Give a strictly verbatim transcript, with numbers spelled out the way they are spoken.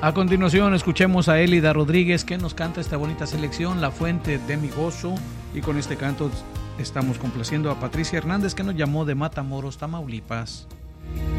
A continuación escuchemos a Elida Rodríguez, que nos canta esta bonita selección, La Fuente de mi Gozo, y con este canto estamos complaciendo a Patricia Hernández, que nos llamó de Matamoros, Tamaulipas.